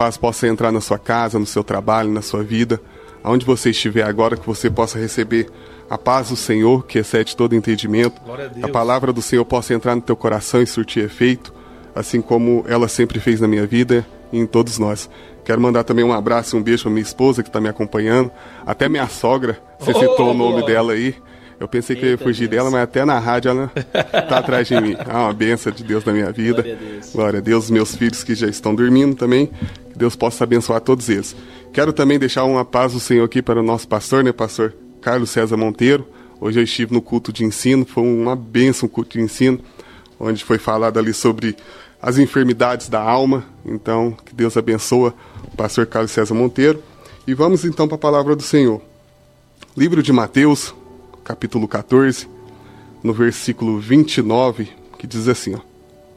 paz possa entrar na sua casa, no seu trabalho, na sua vida, aonde você estiver agora, que você possa receber a paz do Senhor, que excede todo entendimento. A palavra do Senhor possa entrar no teu coração e surtir efeito, assim como ela sempre fez na minha vida e em todos nós. Quero mandar também um abraço e um beijo para minha esposa que está me acompanhando, até minha sogra, você citou o nome dela aí. Eu pensei que eu ia fugir dela, mas até na rádio ela está atrás de mim. Uma bênção de Deus na minha vida. Glória a Deus, meus filhos que já estão dormindo também, que Deus possa abençoar todos eles. Quero também deixar uma paz do Senhor aqui para o nosso pastor, né, pastor Carlos César Monteiro. Hoje eu estive no culto de ensino, foi uma bênção o culto de ensino, onde foi falado ali sobre as enfermidades da alma. Então, que Deus abençoe o pastor Carlos César Monteiro. E vamos então para a palavra do Senhor. Livro de Mateus, capítulo 14, no versículo 29, que diz assim, ó.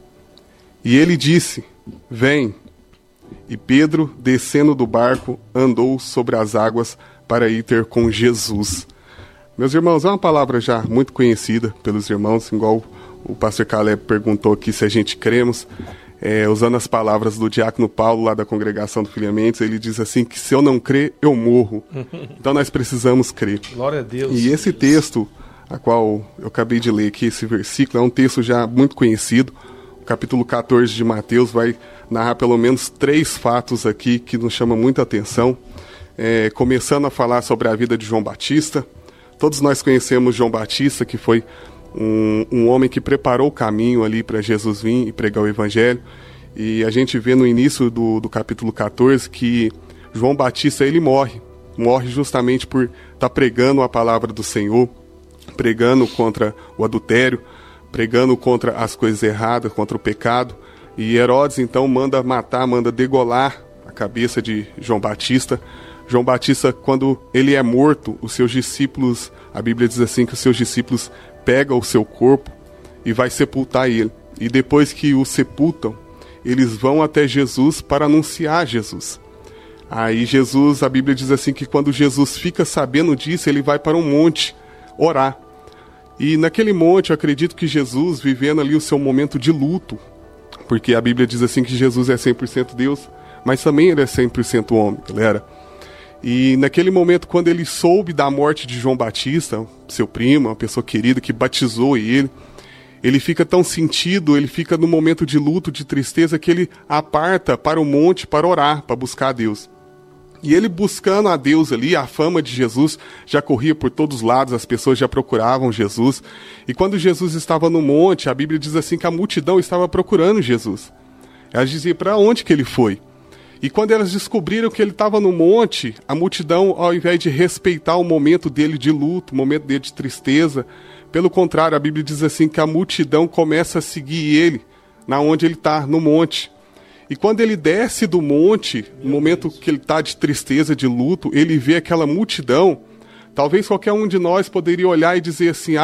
E ele disse, vem. E Pedro, descendo do barco, andou sobre as águas para ir ter com Jesus. Meus irmãos, é uma palavra já muito conhecida pelos irmãos, igual o pastor Caleb perguntou aqui se a gente cremos. Usando as palavras do diácono Paulo, lá da congregação do Filhamentos, ele diz assim, que se eu não crer, eu morro. Então nós precisamos crer. Glória a Deus. E esse texto, a qual eu acabei de ler aqui, esse versículo, é um texto já muito conhecido. O capítulo 14 de Mateus vai narrar pelo menos 3 fatos aqui que nos chamam muita atenção. Começando a falar sobre a vida de João Batista. Todos nós conhecemos João Batista, que foi um homem que preparou o caminho ali para Jesus vir e pregar o Evangelho. E a gente vê no início do capítulo 14 que João Batista ele morre justamente por estar pregando a palavra do Senhor, pregando contra o adultério, pregando contra as coisas erradas, contra o pecado. E Herodes então manda matar, manda degolar a cabeça de João Batista. João Batista, quando ele é morto, os seus discípulos, a Bíblia diz assim que os seus discípulos pegam o seu corpo e vai sepultar ele. E depois que o sepultam, eles vão até Jesus para anunciar Jesus. Aí Jesus, a Bíblia diz assim que quando Jesus fica sabendo disso, ele vai para um monte orar. E naquele monte, eu acredito que Jesus, vivendo ali o seu momento de luto, porque a Bíblia diz assim que Jesus é 100% Deus, mas também ele é 100% homem, galera. E naquele momento, quando ele soube da morte de João Batista, seu primo, uma pessoa querida que batizou ele fica tão sentido, ele fica num momento de luto, de tristeza, que ele aparta para o monte para orar, para buscar a Deus. E ele buscando a Deus ali, a fama de Jesus já corria por todos os lados, as pessoas já procuravam Jesus. E quando Jesus estava no monte, a Bíblia diz assim que a multidão estava procurando Jesus. Elas diziam, para onde que ele foi? E quando elas descobriram que ele estava no monte, a multidão, ao invés de respeitar o momento dele de luto, o momento dele de tristeza, pelo contrário, a Bíblia diz assim que a multidão começa a seguir ele, na onde ele está, no monte. E quando ele desce do monte, no momento que ele está de tristeza, de luto, ele vê aquela multidão. Talvez qualquer um de nós poderia olhar e dizer assim,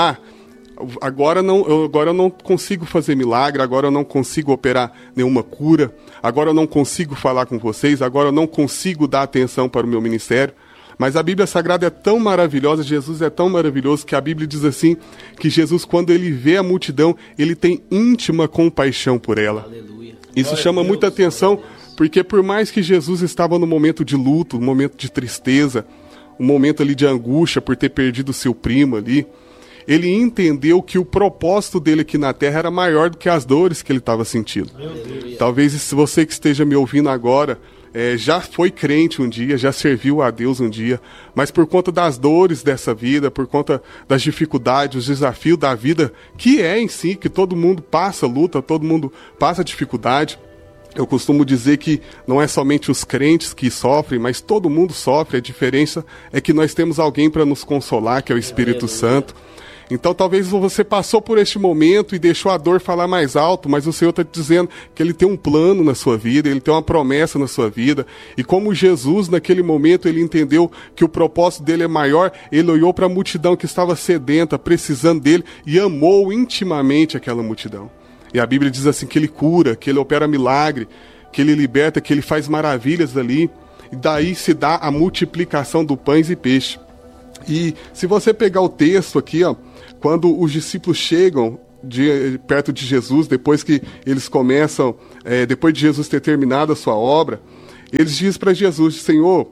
agora eu não consigo fazer milagre, agora eu não consigo operar nenhuma cura, agora eu não consigo falar com vocês, agora eu não consigo dar atenção para o meu ministério. Mas a Bíblia Sagrada é tão maravilhosa, Jesus é tão maravilhoso, que a Bíblia diz assim, que Jesus, quando ele vê a multidão, ele tem íntima compaixão por ela. Aleluia. Isso chama muita atenção, porque por mais que Jesus estava no momento de luto, no momento de tristeza, um momento ali de angústia por ter perdido seu primo ali, ele entendeu que o propósito dele aqui na terra era maior do que as dores que ele estava sentindo. Talvez se você que esteja me ouvindo agora, já foi crente um dia, já serviu a Deus um dia, mas por conta das dores dessa vida, por conta das dificuldades, os desafios da vida, que é em si, que todo mundo passa luta, todo mundo passa dificuldade. Eu costumo dizer que não é somente os crentes que sofrem, mas todo mundo sofre. A diferença é que nós temos alguém para nos consolar, que é o Espírito Santo. Então talvez você passou por este momento e deixou a dor falar mais alto, mas o Senhor está dizendo que Ele tem um plano na sua vida, Ele tem uma promessa na sua vida. E como Jesus naquele momento ele entendeu que o propósito dele é maior, ele olhou para a multidão que estava sedenta, precisando dele, e amou intimamente aquela multidão. E a Bíblia diz assim que Ele cura, que Ele opera milagre, que Ele liberta, que Ele faz maravilhas ali. E daí se dá a multiplicação do pães e peixe. E se você pegar o texto aqui, quando os discípulos chegam perto de Jesus, depois que eles começam, depois de Jesus ter terminado a sua obra, eles dizem para Jesus, Senhor,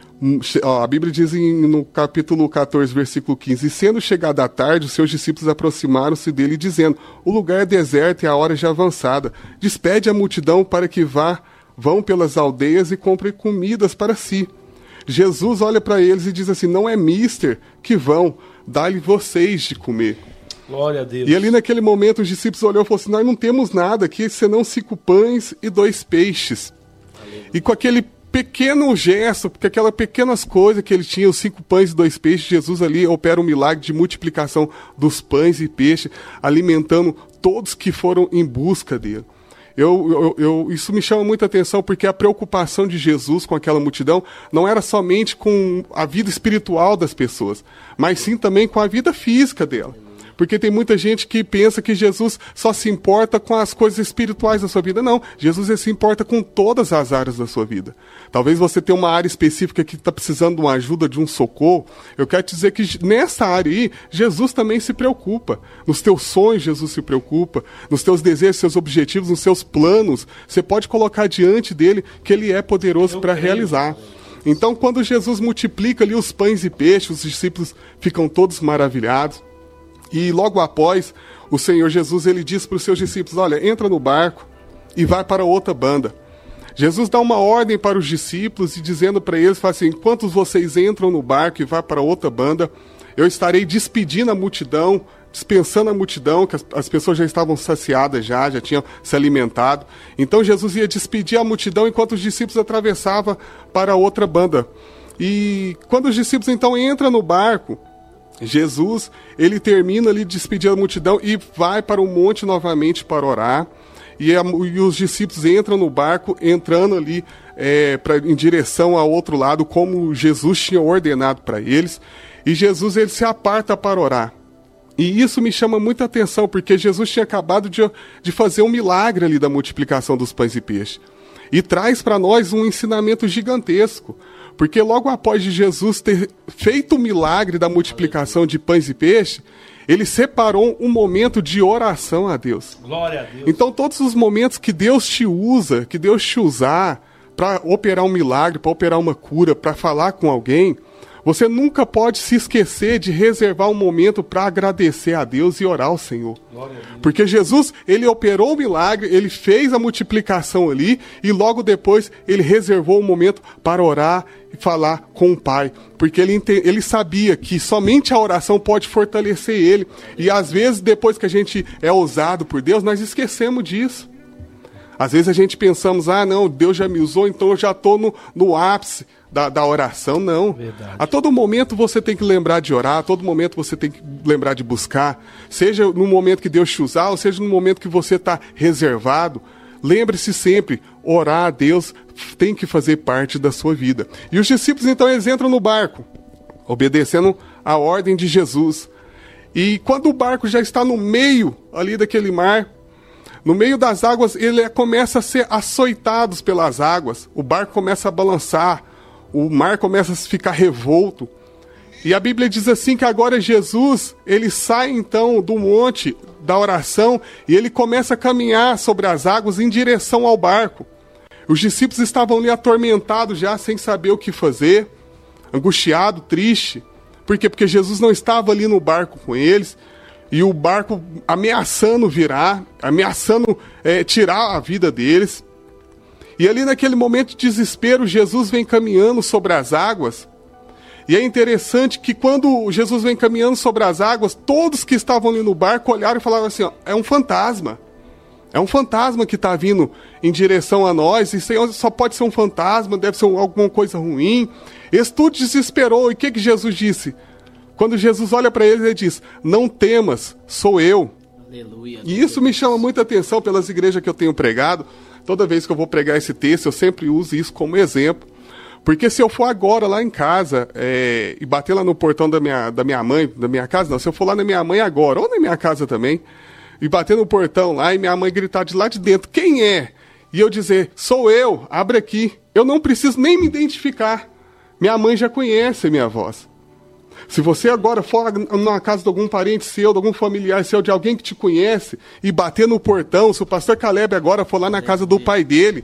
a Bíblia diz no capítulo 14, versículo 15, e sendo chegada a tarde, os seus discípulos aproximaram-se dele, dizendo, o lugar é deserto e a hora já avançada. Despede a multidão para que vão pelas aldeias e comprem comidas para si. Jesus olha para eles e diz assim, não é mister que vão, dá-lhe vocês de comer. Glória a Deus. E ali naquele momento os discípulos olhou e falaram assim, nós não temos nada aqui, senão 5 pães e 2 peixes. Aleluia. E com aquele pequeno gesto, porque aquelas pequenas coisas que ele tinha, os 5 pães e 2 peixes, Jesus ali opera um milagre de multiplicação dos pães e peixes, alimentando todos que foram em busca dele. Isso me chama muita atenção, porque a preocupação de Jesus com aquela multidão não era somente com a vida espiritual das pessoas, mas sim também com a vida física dela. Porque tem muita gente que pensa que Jesus só se importa com as coisas espirituais da sua vida. Não, Jesus se importa com todas as áreas da sua vida. Talvez você tenha uma área específica que está precisando de uma ajuda, de um socorro. Eu quero te dizer que nessa área aí, Jesus também se preocupa. Nos teus sonhos, Jesus se preocupa. Nos teus desejos, seus objetivos, nos seus planos. Você pode colocar diante dele que ele é poderoso para realizar. Então, quando Jesus multiplica ali os pães e peixes, os discípulos ficam todos maravilhados. E logo após, o Senhor Jesus ele diz para os seus discípulos, olha, entra no barco e vai para outra banda. Jesus dá uma ordem para os discípulos e dizendo para eles, fala assim, enquanto vocês entram no barco e vai para outra banda, eu estarei despedindo a multidão, dispensando a multidão, que as pessoas já estavam saciadas já tinham se alimentado. Então Jesus ia despedir a multidão enquanto os discípulos atravessavam para outra banda. E quando os discípulos então entram no barco, Jesus, ele termina ali de despedir a multidão e vai para o monte novamente para orar. E os discípulos entram no barco, entrando ali em direção ao outro lado, como Jesus tinha ordenado para eles. E Jesus ele se aparta para orar. E isso me chama muita atenção, porque Jesus tinha acabado de fazer um milagre ali da multiplicação dos pães e peixes. E traz para nós um ensinamento gigantesco. Porque logo após de Jesus ter feito o milagre da multiplicação de pães e peixes, ele separou um momento de oração a Deus. Glória a Deus. Então todos os momentos que Deus te usa, que Deus te usar para operar um milagre, para operar uma cura, para falar com alguém, você nunca pode se esquecer de reservar um momento para agradecer a Deus e orar ao Senhor. Glória a Deus. Porque Jesus, ele operou o milagre, ele fez a multiplicação ali e logo depois ele reservou um momento para orar e falar com o Pai. Porque ele sabia que somente a oração pode fortalecer ele. E às vezes, depois que a gente é usado por Deus, nós esquecemos disso. Às vezes a gente pensamos, não, Deus já me usou, então eu já estou no ápice da oração. Não. Verdade. A todo momento você tem que lembrar de orar, a todo momento você tem que lembrar de buscar. Seja no momento que Deus te usar, ou seja no momento que você está reservado. Lembre-se sempre, orar a Deus tem que fazer parte da sua vida. E os discípulos então eles entram no barco, obedecendo a ordem de Jesus. E quando o barco já está no meio ali daquele mar, no meio das águas, ele começa a ser açoitado pelas águas. O barco começa a balançar, o mar começa a ficar revolto. E a Bíblia diz assim que agora Jesus, ele sai então do monte da oração e ele começa a caminhar sobre as águas em direção ao barco. Os discípulos estavam ali atormentados já, sem saber o que fazer, angustiado, triste. Por quê? Porque Jesus não estava ali no barco com eles. E o barco ameaçando virar, ameaçando tirar a vida deles. E ali naquele momento de desespero, Jesus vem caminhando sobre as águas. E é interessante que quando Jesus vem caminhando sobre as águas, todos que estavam ali no barco olharam e falaram assim, é um fantasma. É um fantasma que está vindo em direção a nós. Isso aí só pode ser um fantasma, deve ser alguma coisa ruim. Eles tudo desesperou. E o que Jesus disse? Quando Jesus olha para eles, ele diz, não temas, sou eu. Aleluia. E isso me chama muita atenção pelas igrejas que eu tenho pregado. Toda vez que eu vou pregar esse texto, eu sempre uso isso como exemplo. Porque se eu for agora lá em casa e bater lá no portão da minha mãe, da minha casa, não, se eu for lá na minha mãe agora, ou na minha casa também, e bater no portão lá e minha mãe gritar de lá de dentro, quem é? E eu dizer, sou eu, abre aqui. Eu não preciso nem me identificar. Minha mãe já conhece a minha voz. Se você agora for na casa de algum parente seu, de algum familiar seu, de alguém que te conhece, e bater no portão, se o pastor Caleb agora for lá na casa do pai dele,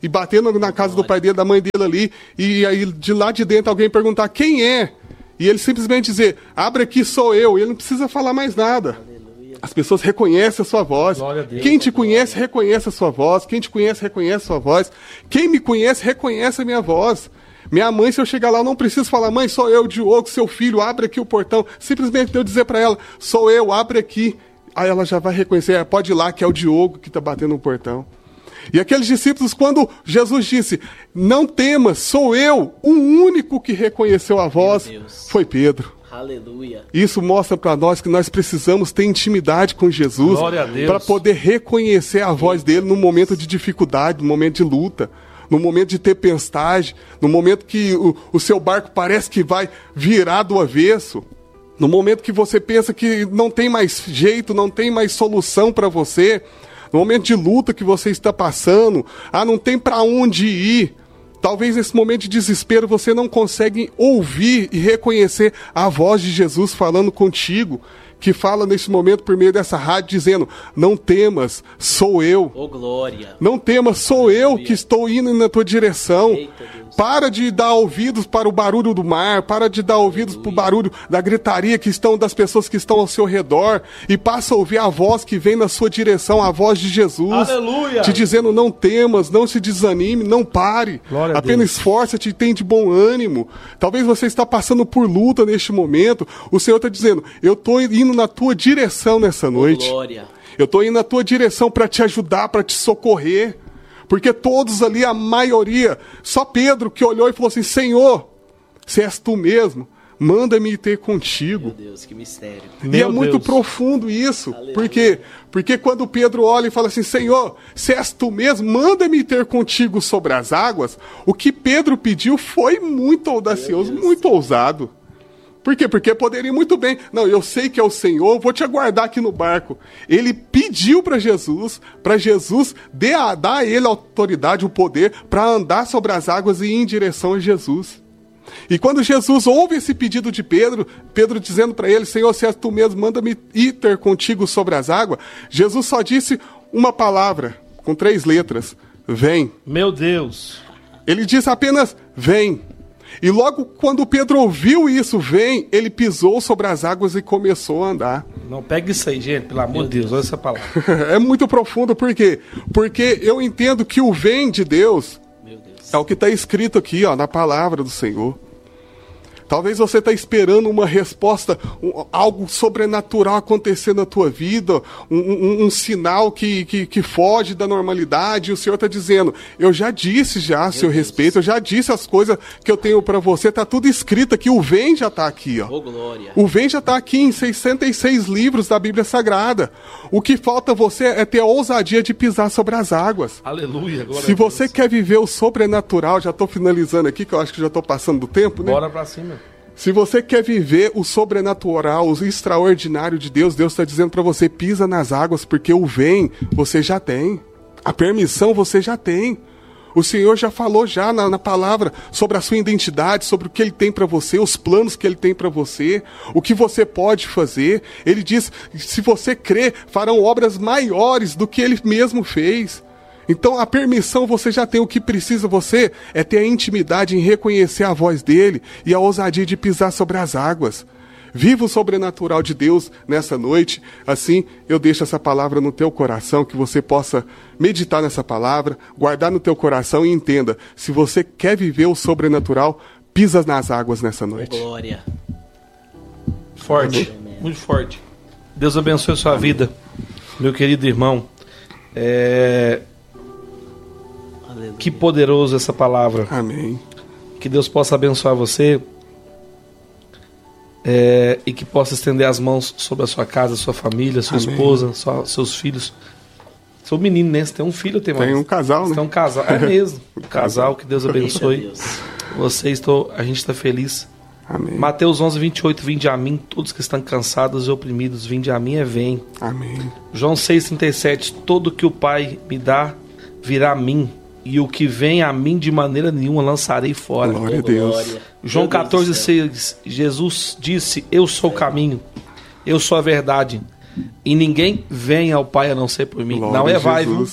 e batendo na casa do pai dele, da mãe dele ali, e aí de lá de dentro alguém perguntar quem é, e ele simplesmente dizer, abre aqui, sou eu, e ele não precisa falar mais nada. As pessoas reconhecem a sua voz. Quem te conhece, reconhece a sua voz. Quem te conhece, reconhece a sua voz. Quem me conhece, reconhece a minha voz. Minha mãe, se eu chegar lá, eu não preciso falar, mãe, sou eu, Diogo, seu filho, abre aqui o portão. Simplesmente eu dizer para ela, sou eu, abre aqui. Aí ela já vai reconhecer, pode ir lá, que é o Diogo que está batendo no portão. E aqueles discípulos, quando Jesus disse, não temas, sou eu, o único que reconheceu a voz, foi Pedro. Aleluia. Isso mostra para nós que nós precisamos ter intimidade com Jesus para poder reconhecer a voz dele no momento de dificuldade, no momento de luta, no momento de tempestade, no momento que o seu barco parece que vai virar do avesso, no momento que você pensa que não tem mais jeito, não tem mais solução para você, no momento de luta que você está passando, não tem para onde ir. Talvez nesse momento de desespero você não consegue ouvir e reconhecer a voz de Jesus falando contigo, que fala nesse momento por meio dessa rádio dizendo, não temas, sou eu. Oh, glória. Não temas, sou eu que estou indo na tua direção. Eita, para de dar ouvidos para o barulho do mar, para de dar ouvidos para o barulho da gritaria das pessoas que estão ao seu redor e passa a ouvir a voz que vem na sua direção, a voz de Jesus. Aleluia. Te dizendo, não temas, não se desanime, não pare. Glória apenas esforça-te e tem de bom ânimo. Talvez você está passando por luta neste momento. O Senhor está dizendo, eu estou indo na tua direção nessa noite. Glória. Eu estou indo na tua direção para te ajudar, para te socorrer. Porque todos ali, a maioria, só Pedro que olhou e falou assim, Senhor, se és tu mesmo, manda-me ter contigo. Meu Deus, que mistério. E é muito profundo isso. Por quê? Porque quando Pedro olha e fala assim, Senhor, se és tu mesmo, manda-me ter contigo sobre as águas, o que Pedro pediu foi muito audacioso, muito ousado. Por quê? Porque poderia muito bem, não, eu sei que é o Senhor, vou te aguardar aqui no barco. Ele pediu para Jesus dar a ele a autoridade, o poder, para andar sobre as águas e ir em direção a Jesus. E quando Jesus ouve esse pedido de Pedro, Pedro dizendo para ele, Senhor, se és tu mesmo, manda-me ir ter contigo sobre as águas, Jesus só disse uma palavra, com 3 letras, vem. Meu Deus. Ele disse apenas, vem. E logo quando Pedro ouviu isso, vem, ele pisou sobre as águas e começou a andar. Não pega isso aí, gente, pelo amor de Deus, olha essa palavra. É muito profundo, por quê? Porque eu entendo que o vem de Deus é o que está escrito aqui, na palavra do Senhor. Talvez você está esperando uma resposta, algo sobrenatural acontecer na tua vida, um sinal que foge da normalidade, e o Senhor está dizendo, eu já disse a seu respeito, eu já disse as coisas que eu tenho para você, está tudo escrito aqui, o vem já está aqui. Oh, glória. O vem já está aqui em 66 livros da Bíblia Sagrada. O que falta a você é ter a ousadia de pisar sobre as águas. Aleluia, glória. Se você quer viver o sobrenatural, já estou finalizando aqui, que eu acho que já estou passando do tempo, né? Bora pra cima. Se você quer viver o sobrenatural, o extraordinário de Deus, Deus está dizendo para você, pisa nas águas, porque o vem você já tem. A permissão você já tem. O Senhor já falou já na palavra sobre a sua identidade, sobre o que Ele tem para você, os planos que Ele tem para você, o que você pode fazer. Ele diz, se você crer, farão obras maiores do que Ele mesmo fez. Então a permissão você já tem, o que precisa você é ter a intimidade em reconhecer a voz dele e a ousadia de pisar sobre as águas. Viva o sobrenatural de Deus nessa noite, assim eu deixo essa palavra no teu coração, que você possa meditar nessa palavra, guardar no teu coração e entenda, se você quer viver o sobrenatural, pisa nas águas nessa noite. Glória. Forte, muito forte. Deus abençoe a sua vida, meu querido irmão. Que poderoso essa palavra. Amém. Que Deus possa abençoar você e que possa estender as mãos sobre a sua casa, sua família, sua Amém. esposa, seus filhos. Seu menino, né? Você tem um filho ou tem mais? Tem um casal, né? Você tem um casal. É mesmo. Um casal, que Deus abençoe. A gente está feliz. Amém. Mateus 11, 28, vinde a mim, todos que estão cansados e oprimidos, vinde a mim vem. Amém. João 6, 37, todo que o Pai me dá, virá a mim. E o que vem a mim de maneira nenhuma lançarei fora. Glória a Deus. João 14, 6, Jesus disse, eu sou o caminho, eu sou a verdade, e ninguém vem ao Pai a não ser por mim. Glória não é vai, Jesus.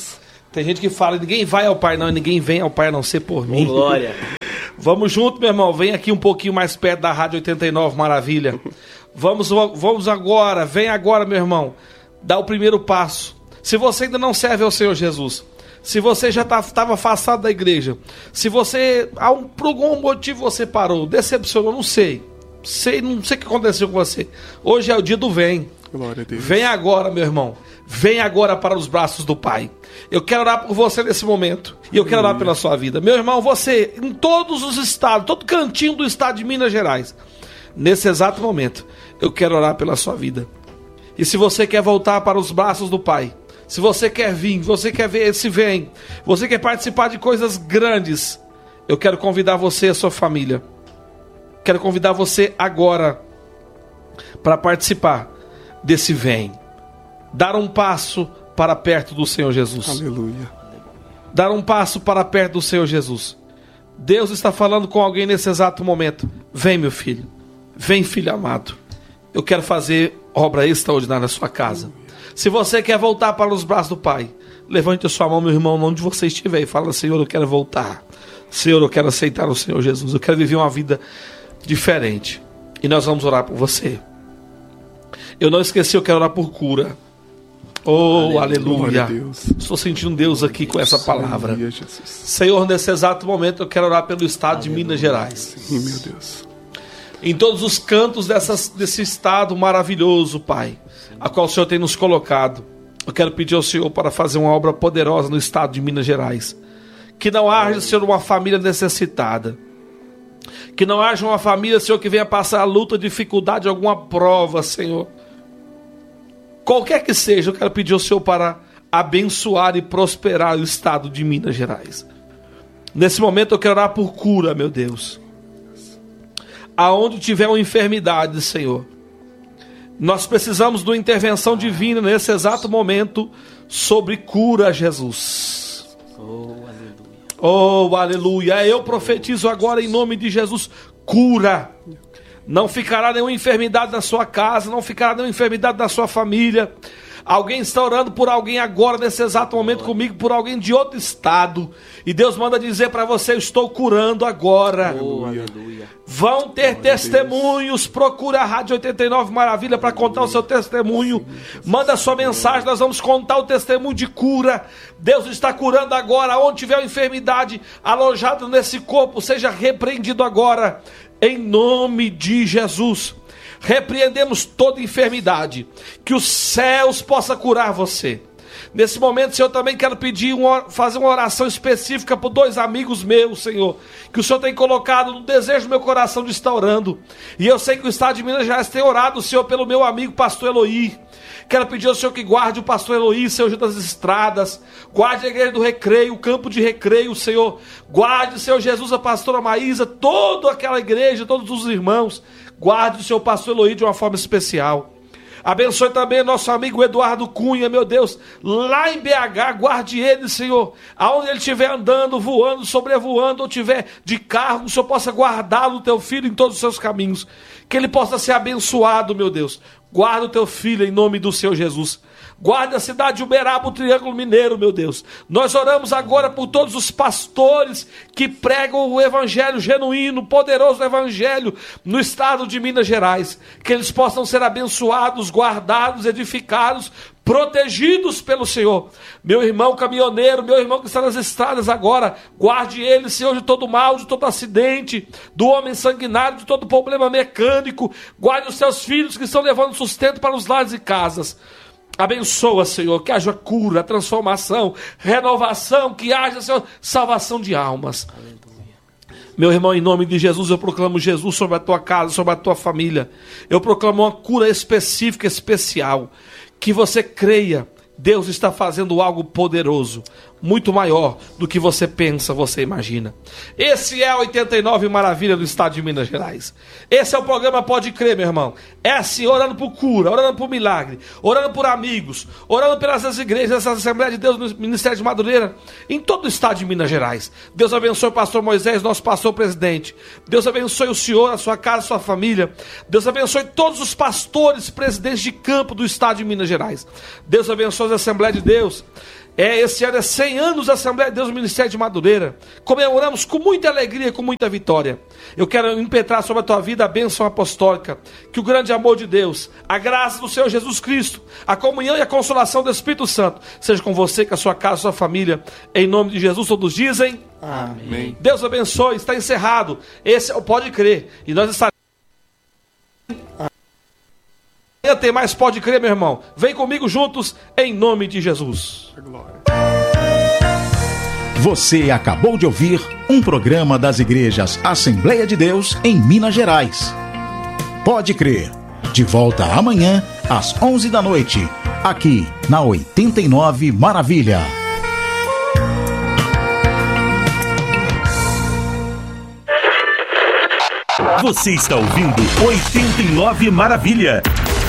Tem gente que fala, ninguém vai ao Pai não, e ninguém vem ao Pai a não ser por mim. Glória. Vamos junto, meu irmão. Vem aqui um pouquinho mais perto da Rádio 89, maravilha. Vamos agora, vem agora, meu irmão. Dá o primeiro passo. Se você ainda não serve ao Senhor Jesus, se você já estava afastado da igreja, se você, por algum motivo você parou, decepcionou, não sei o que aconteceu com você. Hoje é o dia do vem. Glória a Deus. Vem agora, meu irmão. Vem agora para os braços do Pai. Eu quero orar por você nesse momento. E eu quero orar pela sua vida. Meu irmão, você, em todos os estados, todo cantinho do estado de Minas Gerais, nesse exato momento, eu quero orar pela sua vida. E se você quer voltar para os braços do Pai, se você quer vir, você quer ver esse vem, você quer participar de coisas grandes, eu quero convidar você e a sua família. Quero convidar você agora para participar desse vem. Dar um passo para perto do Senhor Jesus. Aleluia. Dar um passo para perto do Senhor Jesus. Deus está falando com alguém nesse exato momento. Vem, meu filho. Vem, filho amado. Eu quero fazer obra extraordinária na sua casa. Se você quer voltar para os braços do Pai, levante a sua mão, meu irmão, onde você estiver, e fala: Senhor, eu quero voltar. Senhor, eu quero aceitar o Senhor Jesus. Eu quero viver uma vida diferente. E nós vamos orar por você. Eu não esqueci, eu quero orar por cura. Oh, aleluia. Estou sentindo Deus aqui com essa palavra. Senhor, nesse exato momento eu quero orar pelo estado de Minas Gerais. Sim, meu Deus. Em todos os cantos desse estado maravilhoso, Pai, a qual o Senhor tem nos colocado, eu quero pedir ao Senhor para fazer uma obra poderosa no estado de Minas Gerais. Que não haja, Senhor, uma família necessitada. Que não haja uma família, Senhor, que venha passar a luta, dificuldade, alguma prova, Senhor. Qualquer que seja, eu quero pedir ao Senhor para abençoar e prosperar o estado de Minas Gerais. Nesse momento eu quero orar por cura, meu Deus. Aonde tiver uma enfermidade, Senhor, nós precisamos de uma intervenção divina nesse exato momento sobre cura, Jesus. Oh, aleluia. Eu profetizo agora em nome de Jesus, cura. Não ficará nenhuma enfermidade na sua casa, não ficará nenhuma enfermidade na sua família. Alguém está orando por alguém agora, nesse exato momento comigo, por alguém de outro estado. E Deus manda dizer para você: eu estou curando agora. Aleluia. Vão ter testemunhos. Procura a Rádio 89 Maravilha para contar o seu testemunho. Manda sua mensagem, nós vamos contar o testemunho de cura. Deus está curando agora. Onde tiver uma enfermidade alojada nesse corpo, seja repreendido agora, em nome de Jesus. Repreendemos toda enfermidade, que os céus possam curar você. Nesse momento, Senhor, também quero pedir, fazer uma oração específica por 2 amigos meus, Senhor, que o Senhor tem colocado no desejo do meu coração de estar orando. E eu sei que o estado de Minas Gerais tem orado, Senhor, pelo meu amigo pastor Eloí. Quero pedir ao Senhor que guarde o pastor Eloí, Senhor, das estradas. Guarde a igreja do Recreio, o campo de Recreio, Senhor. Guarde, Senhor Jesus, a pastora Maísa, toda aquela igreja, todos os irmãos. Guarde o seu pastor Eloí de uma forma especial. Abençoe também nosso amigo Eduardo Cunha, meu Deus, lá em BH, guarde ele, Senhor. Aonde ele estiver andando, voando, sobrevoando, ou estiver de carro, o Senhor possa guardá-lo, teu filho, em todos os seus caminhos. Que ele possa ser abençoado, meu Deus. Guarda o teu filho em nome do Senhor Jesus. Guarda a cidade de Uberaba, o Triângulo Mineiro, meu Deus. Nós oramos agora por todos os pastores que pregam o evangelho genuíno, poderoso evangelho no estado de Minas Gerais. Que eles possam ser abençoados, guardados, edificados, protegidos pelo Senhor. Meu irmão caminhoneiro, meu irmão que está nas estradas agora, guarde ele, Senhor, de todo mal, de todo acidente, do homem sanguinário, de todo problema mecânico. Guarde os seus filhos que estão levando sustento para os lares e casas. Abençoa, Senhor, que haja cura, transformação, renovação, que haja, Senhor, salvação de almas. Aleluia. Meu irmão, em nome de Jesus, eu proclamo Jesus sobre a tua casa, sobre a tua família. Eu proclamo uma cura específica, especial. Que você creia, Deus está fazendo algo poderoso, muito maior do que você pensa, você imagina. Esse é a 89 Maravilha do estado de Minas Gerais. Esse é o programa Pode Crer, meu irmão. É assim, orando por cura, orando por milagre, orando por amigos, orando pelas igrejas, essas Assembleias de Deus no Ministério de Madureira, em todo o estado de Minas Gerais. Deus abençoe o pastor Moisés, nosso pastor presidente. Deus abençoe o senhor, a sua casa, a sua família. Deus abençoe todos os pastores, presidentes de campo do estado de Minas Gerais. Deus abençoe a Assembleia de Deus. Esse ano é 100 anos da Assembleia de Deus do Ministério de Madureira. Comemoramos com muita alegria, com muita vitória. Eu quero impetrar sobre a tua vida a bênção apostólica, que o grande amor de Deus, a graça do Senhor Jesus Cristo, a comunhão e a consolação do Espírito Santo, seja com você, com a sua casa, sua família, em nome de Jesus. Todos dizem amém. Deus abençoe, está encerrado. Esse é o Pode Crer. E nós estaremos... Tem mais Pode Crer, meu irmão. Vem comigo juntos, em nome de Jesus. Você acabou de ouvir um programa das igrejas Assembleia de Deus em Minas Gerais. Pode Crer. De volta amanhã, às 11 da noite, aqui na 89 Maravilha. Você está ouvindo 89 Maravilha.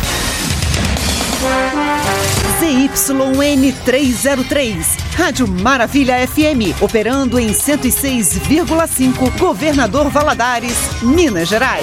ZYN 303, Rádio Maravilha FM, operando em 106,5, Governador Valadares, Minas Gerais.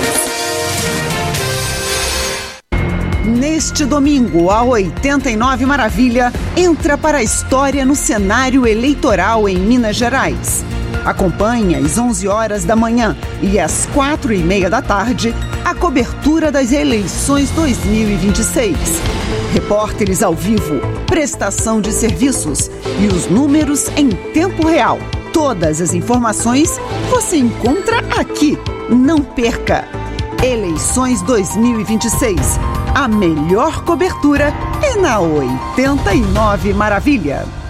Neste domingo, a 89 Maravilha entra para a história no cenário eleitoral em Minas Gerais. Acompanhe às 11 horas da manhã e às 4:30 da tarde a cobertura das eleições 2026. Repórteres ao vivo, prestação de serviços e os números em tempo real. Todas as informações você encontra aqui. Não perca! Eleições 2026. A melhor cobertura é na 89 Maravilha.